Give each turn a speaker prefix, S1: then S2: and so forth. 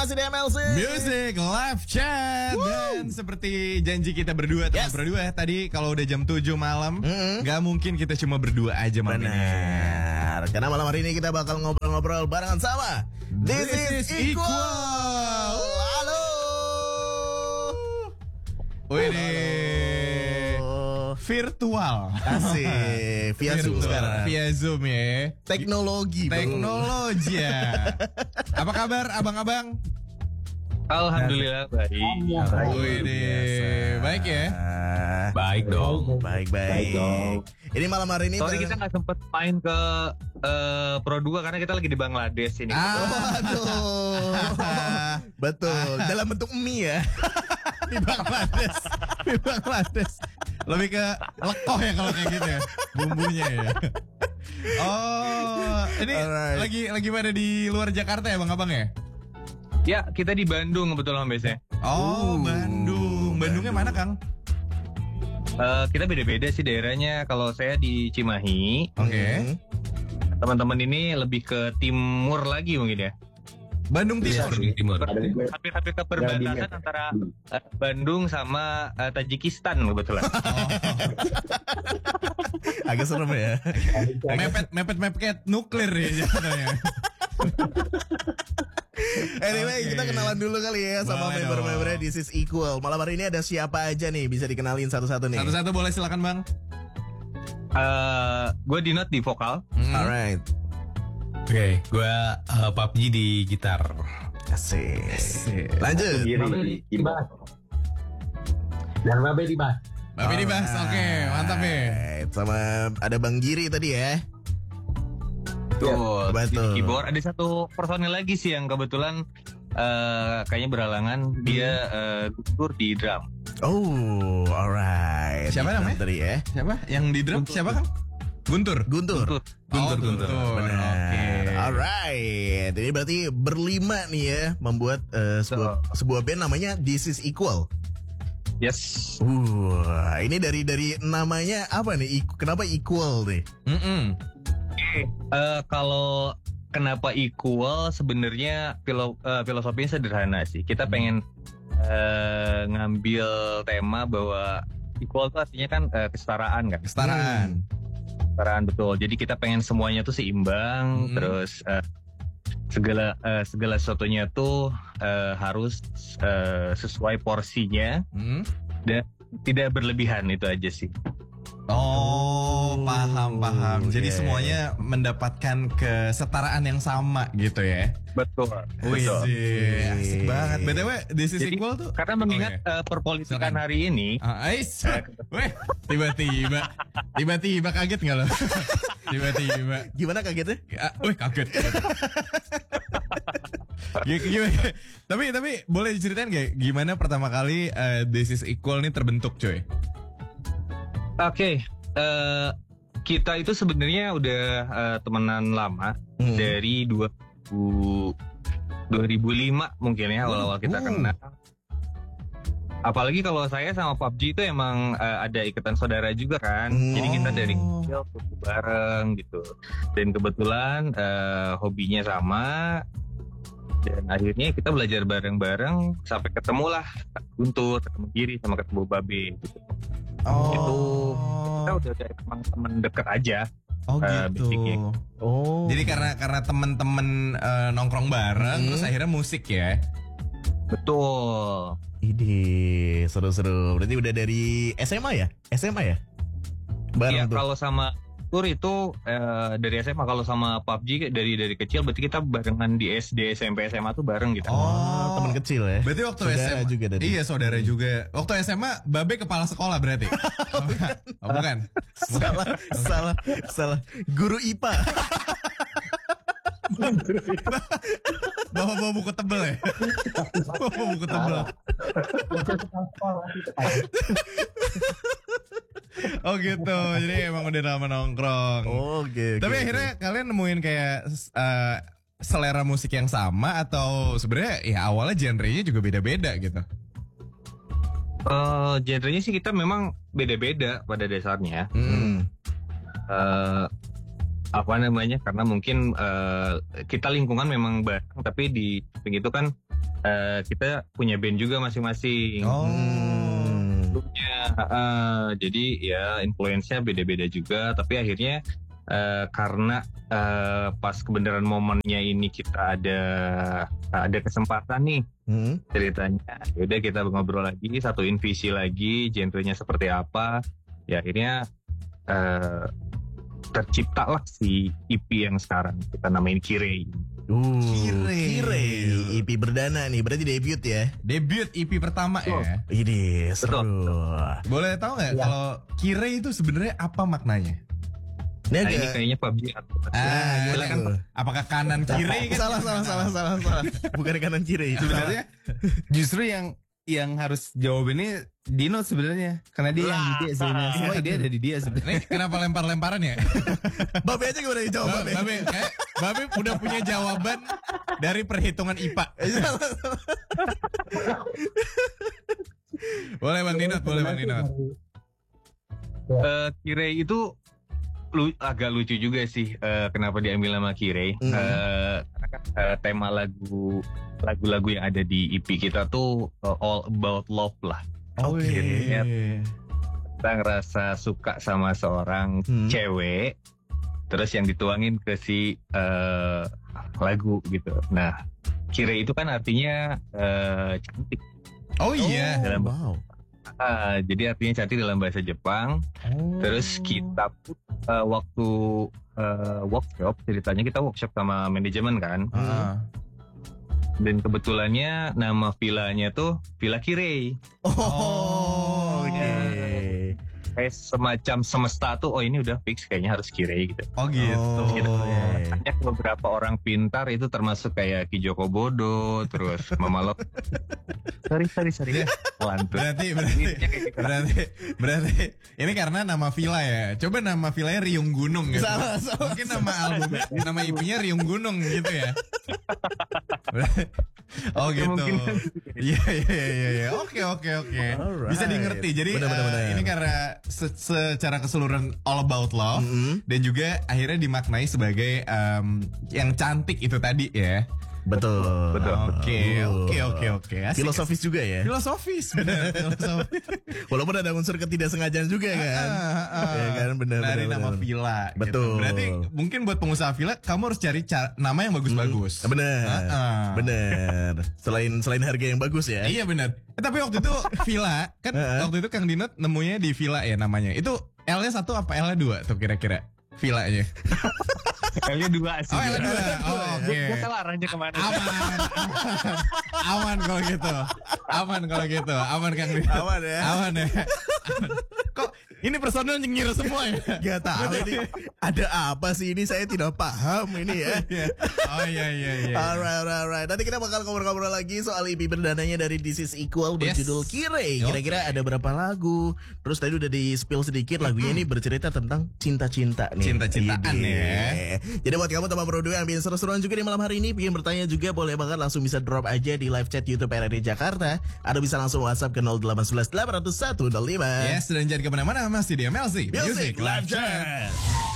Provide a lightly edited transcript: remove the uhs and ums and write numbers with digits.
S1: masih di MLC
S2: Music Live Chat. Dan seperti janji kita berdua, teman berdua tadi kalau udah jam 7 malam, nggak mungkin kita cuma berdua aja malam ini.
S1: Benar. Karena malam hari ini kita bakal ngobrol-ngobrol barengan sama This is Equal. Halo.
S2: Wih, virtual.
S1: Asik. Via Zoom sekarang.
S2: Via Zoom ya.
S1: Teknologi.
S2: Teknologi ya. Apa kabar abang-abang?
S3: Alhamdulillah baik.
S2: Wih, baik ya.
S3: Baik dong.
S1: Baik. Ini malam hari ini
S3: Sorry kita nggak sempet main ke Pro 2 karena kita lagi di Bangladesh ini.
S1: Waduh. Betul. Dalam bentuk mie ya.
S2: Di Bangladesh. Lebih ke lekoh ya kalau kayak gitu ya. Bumbunya ya. Oh, ini lagi pada di luar Jakarta ya Bang-abang ya?
S3: Ya, kita di Bandung kebetulan biasanya.
S2: Oh, Bandung. Bandungnya mana, Kang?
S3: Kita beda-beda sih daerahnya. Kalau saya di Cimahi.
S2: Oke.
S3: Teman-teman ini lebih ke timur lagi mungkin ya.
S2: Bandung Timur.
S3: Hampir-hampir ke perbatasan antara Bandung sama Tajikistan kebetulan.
S1: Agak serem ya.
S2: Mepet nuklir ya jatuhnya.
S1: Anyway, kita kenalan dulu kali ya sama
S2: Boleh
S1: member-membernya This is Equal. Malam hari ini ada siapa aja nih? Bisa dikenalin satu-satu nih.
S2: Satu-satu boleh silakan Bang.
S3: Gue Dinot di vokal.
S1: Alright.
S4: Oke, gue PUBG di gitar.
S1: Asik. Lanjut.
S5: Dan Babe di bass.
S2: Babe di bass. Oke, mantap ya.
S1: Alright. Sama ada Bang Giri tadi ya.
S3: Betul.
S1: Betul.
S3: Di keyboard ada satu personil lagi sih yang kebetulan kayaknya berhalangan. Dia gugur di drum.
S1: Oh, alright.
S2: Siapa namanya?
S1: Tadi ya.
S2: Siapa? Yang di drum siapa Kang? Guntur.
S1: Guntur.
S2: Benar.
S1: Benar. Alright. Ini berarti berlima nih ya membuat sebuah band namanya This is Equal.
S3: Yes.
S1: Ini dari namanya apa nih? Kenapa Equal nih?
S3: Kalau kenapa equal sebenarnya filosofinya sederhana sih. Kita pengen ngambil tema bahwa equal itu artinya kan kesetaraan kan.
S2: Kesetaraan
S3: Betul. Jadi kita pengen semuanya tuh seimbang, terus segala sesuatunya tuh harus sesuai porsinya dan tidak berlebihan, itu aja sih.
S2: Oh, paham. Jadi
S1: Yeah.
S2: semuanya mendapatkan kesetaraan yang sama gitu ya.
S3: Betul.
S2: Wih, asik banget. BTW, This is
S3: Jadi,
S2: Equal tuh
S3: karena mengingat perpolitikan
S2: Silakan.
S3: hari ini,
S2: Ais. Weh, tiba-tiba kaget nggak lo? Tiba-tiba.
S1: Gimana kagetnya?
S2: Wih, kaget. Gimana? Tapi boleh diceritain gak gimana pertama kali This is Equal nih terbentuk, coy?
S3: Oke, kita itu sebenarnya udah temenan lama dari 2005 mungkin ya awal-awal kita kenal. Apalagi kalau saya sama PUBG itu emang ada ikatan saudara juga kan. Jadi kita dari kecil kumpul bareng gitu. Dan kebetulan hobinya sama. Dan akhirnya kita belajar bareng-bareng sampai ketemulah Guntur, ketemu Giri, sama ketemu Babe gitu. Itu kita udah emang teman dekat aja.
S2: Oh gitu.
S3: Basicnya.
S2: Jadi karena temen-temen nongkrong bareng, terus akhirnya musik ya.
S3: Betul.
S1: Ide seru-seru. Berarti udah dari SMA ya?
S3: Iya,
S1: Bareng tuh.
S3: kalau sama Tur itu dari SMA, kalau sama PUBG dari kecil berarti kita barengan di SD, SMP, SMA tuh bareng gitu.
S1: Oh, teman kecil ya.
S2: Berarti waktu
S1: Saudara
S2: SMA
S1: juga tadi.
S2: Iya, saudara juga. Waktu SMA Babe kepala sekolah berarti. Bukan.
S1: Salah. Guru IPA.
S2: Bawa buku tebel ya. Bawa buku tebel. Oh gitu. Jadi emang udah lama nongkrong.
S1: Oke.
S2: Tapi akhirnya kalian nemuin kayak selera musik yang sama atau sebenarnya ya awalnya genrenya juga beda-beda gitu.
S3: Genrenya sih kita memang beda-beda pada dasarnya. Apa namanya? Karena mungkin kita lingkungan memang bareng, tapi di begitu kan kita punya band juga masing-masing. Jadi ya influence-nya beda-beda juga, tapi akhirnya karena pas kebenaran momennya ini kita ada kesempatan nih ceritanya, yaudah kita ngobrol lagi, satuin visi lagi, genrenya seperti apa, ya akhirnya terciptalah si EP yang sekarang kita namain Kirei.
S1: Kirei EP berdana nih, berarti debut ya?
S2: Debut EP pertama ya.
S1: Ini seru.
S2: Boleh tahu nggak kalau Kirei itu sebenarnya apa maknanya?
S3: Nah, ini kayaknya PUBG.
S2: Silakan. Apakah kanan Kirei kan?
S1: Salah. Bukan kanan kiri.
S4: Sebenarnya justru yang harus jawab ini Dino sebenarnya, karena dia yang ide sebenarnya. Semua ide ada di dia sebenarnya.
S2: Kenapa lempar-lemparan ya?
S1: Babe aja gimana dijawab Babe?
S2: Babe udah punya jawaban dari perhitungan IPA. Boleh Bang Dinot.
S3: Kirei itu agak lucu juga sih, kenapa diambil nama Kirei. Karena kan tema lagu-lagu yang ada di EP kita tuh all about love lah. Akhirnya kita ngerasa suka sama seorang cewek, terus yang dituangin ke si lagu gitu. Nah, Kirei itu kan artinya cantik.
S2: Oh iya.
S3: Jadi artinya cantik dalam bahasa Jepang. Terus kita pun waktu workshop, ceritanya kita workshop sama manajemen kan. Dan kebetulannya nama villanya tuh Villa Kirei. Kayak semacam semesta tuh, ini udah fix kayaknya harus Kirei gitu.
S2: Oh gitu.
S3: Banyak beberapa orang pintar itu termasuk kayak Ki Joko Bodo, terus Mama Lok. Sorry.
S2: Berarti ini karena nama villa ya. Coba nama villanya Riung Gunung gitu.
S1: Salah.
S2: Mungkin nama albumnya, nama IP-nya Riung Gunung gitu ya. Oh gitu. Iya. Oke. Bisa dimengerti. Jadi
S1: bener.
S2: ini karena secara keseluruhan all about love, dan juga akhirnya dimaknai sebagai yang cantik itu tadi ya.
S1: Betul.
S2: Oke. Asik.
S1: Filosofis juga ya.
S2: Filosofis, benar.
S1: Walaupun ada unsur ketidaksengajaan juga kan. Ya kan, benar.
S2: Dari nama villa.
S1: Betul.
S2: Gitu. Berarti mungkin buat pengusaha villa kamu harus cari nama yang bagus-bagus.
S1: Benar. Selain harga yang bagus ya.
S2: Iya benar. Tapi waktu itu villa kan waktu itu Kang Dinot nemunya di villa ya namanya. Itu L-nya 1 apa L-nya 2 tuh kira-kira? Villanya.
S3: L-nya 2 sih.
S2: Oh, L-nya 2. Oh, oke.
S3: Gak salah arahnya kemana.
S2: Aman kalau gitu. Aman Kang Dinot.
S1: Aman ya.
S2: Aman. Kok ini personel nyengir semua ya?
S1: Gak tahu ini ada apa sih ini, saya tidak paham ini ya.
S2: Oh iya.
S1: Alright. Nanti kita bakal ngobrol-ngobrol lagi soal EP berdananya dari This Is Equal berjudul Kirei. Kira-kira ada berapa lagu? Terus tadi udah di spill sedikit, lagunya ini bercerita tentang cinta-cinta nih.
S2: Cinta-cintaan ya.
S1: Jadi buat kamu teman berdua yang bikin seru-seruan juga di malam hari ini, pengen bertanya juga, boleh banget langsung bisa drop aja di live chat YouTube RRI Jakarta. Atau bisa langsung WhatsApp ke 0811 801 05.
S2: Yes, dan jangan kemana-mana, masih di MLC
S1: Music Live Chat.